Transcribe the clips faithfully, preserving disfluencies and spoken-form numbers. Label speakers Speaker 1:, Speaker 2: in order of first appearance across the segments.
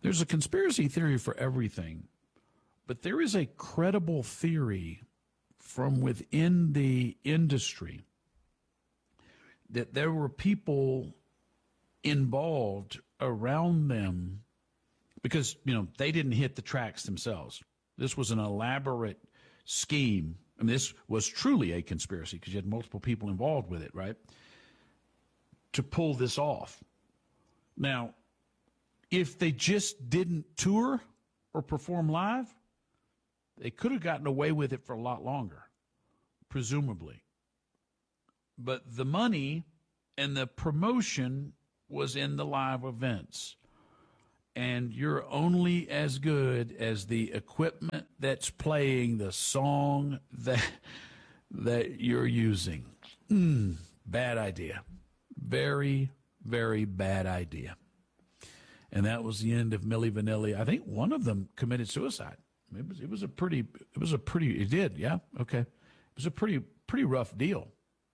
Speaker 1: There's a conspiracy theory for everything, but there is a credible theory from within the industry that there were people involved around them because, you know, they didn't hit the tracks themselves. This was an elaborate scheme. I mean, this was truly a conspiracy because you had multiple people involved with it, right? To pull this off. Now, if they just didn't tour or perform live, they could have gotten away with it for a lot longer, presumably. But the money and the promotion was in the live events. And you're only as good as the equipment that's playing the song that that you're using. Mm, bad idea. Very, very bad idea. And that was the end of Milli Vanilli. I think one of them committed suicide. It was, it was a pretty, it was a pretty, it did, yeah, okay. It was a pretty, pretty rough deal.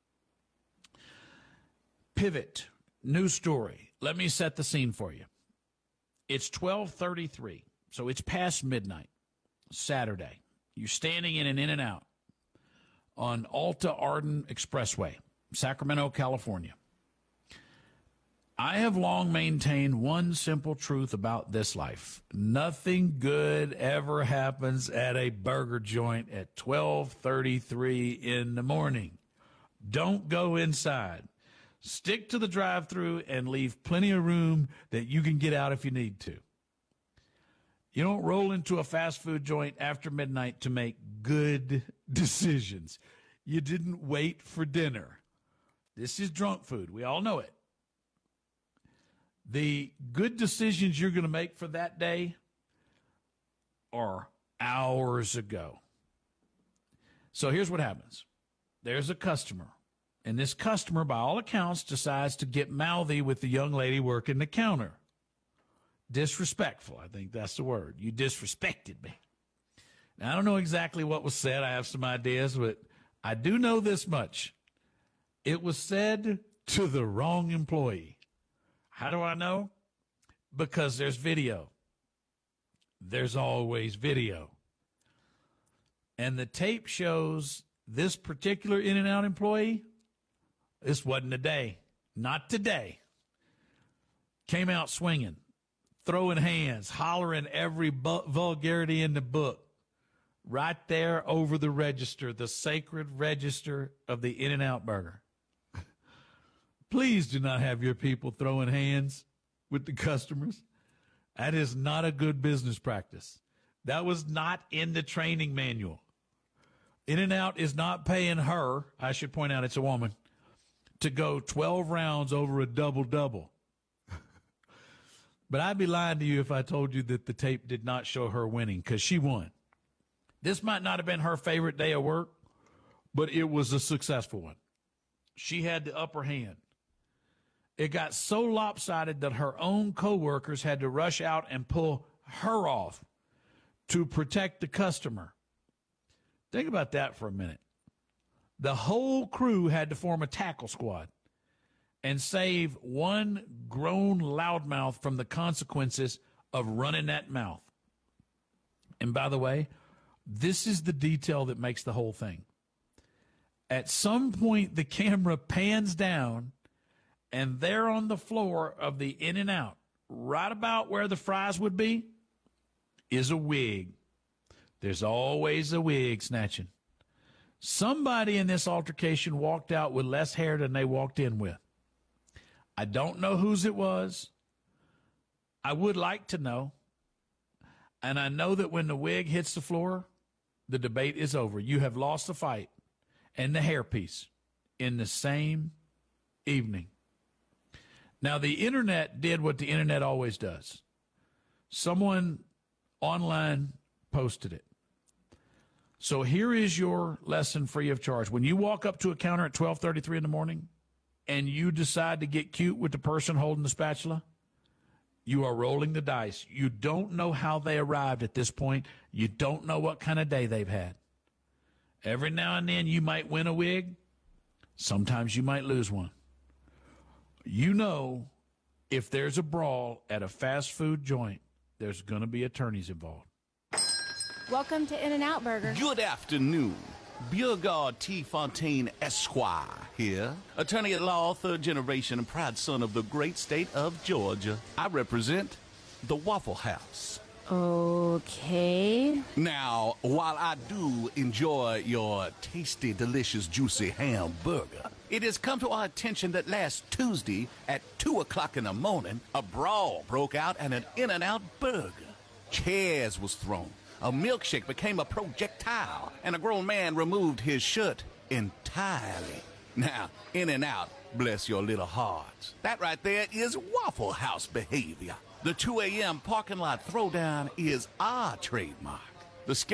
Speaker 1: Pivot, news story. Let me set the scene for you. It's twelve thirty-three, so it's past midnight, Saturday. You're standing in an In-N-Out on Alta Arden Expressway, Sacramento, California. I have long maintained one simple truth about this life. Nothing good ever happens at a burger joint at twelve thirty-three in the morning. Don't go inside. Stick to the drive-through and leave plenty of room that you can get out if you need to. You don't roll into a fast food joint after midnight to make good decisions. You didn't wait for dinner. This is drunk food. We all know it. The good decisions you're going to make for that day are hours ago. So here's what happens. There's a customer. And this customer, by all accounts, decides to get mouthy with the young lady working the counter. Disrespectful, I think that's the word. You disrespected me. Now, I don't know exactly what was said. I have some ideas, but I do know this much. It was said to the wrong employee. How do I know? Because there's video. There's always video. And the tape shows this particular In-N-Out employee. This wasn't a day. Not today. Came out swinging, throwing hands, hollering every bu- vulgarity in the book. Right there over the register, the sacred register of the In-N-Out burger. Please do not have your people throwing hands with the customers. That is not a good business practice. That was not in the training manual. In-N-Out is not paying her, I should point out it's a woman, to go twelve rounds over a double-double. But I'd be lying to you if I told you that the tape did not show her winning, because she won. This might not have been her favorite day of work, but it was a successful one. She had the upper hand. It got so lopsided that her own coworkers had to rush out and pull her off to protect the customer. Think about that for a minute. The whole crew had to form a tackle squad and save one grown loudmouth from the consequences of running that mouth. And by the way, this is the detail that makes the whole thing. At some point, the camera pans down, and there on the floor of the In-N-Out, right about where the fries would be, is a wig. There's always a wig snatching. Somebody in this altercation walked out with less hair than they walked in with. I don't know whose it was. I would like to know. And I know that when the wig hits the floor, the debate is over. You have lost the fight and the hairpiece in the same evening. Now, the internet did what the internet always does. Someone online posted it. So here is your lesson free of charge. When you walk up to a counter at twelve thirty-three in the morning and you decide to get cute with the person holding the spatula, you are rolling the dice. You don't know how they arrived at this point. You don't know what kind of day they've had. Every now and then you might win a wig. Sometimes you might lose one. You know, if there's a brawl at a fast food joint, there's going to be attorneys involved.
Speaker 2: Welcome to In-N-Out Burger.
Speaker 3: Good afternoon. Beauregard T. Fontaine Esquire here, attorney at law, third generation, and proud son of the great state of Georgia. I represent the Waffle House.
Speaker 2: Okay.
Speaker 3: Now, while I do enjoy your tasty, delicious, juicy hamburger, it has come to our attention that last Tuesday at two o'clock in the morning, a brawl broke out at an In-N-Out Burger. Chairs was thrown. A milkshake became a projectile, and a grown man removed his shirt entirely. Now, In-N-Out, bless your little hearts. That right there is Waffle House behavior. The two a.m. parking lot throwdown is our trademark. The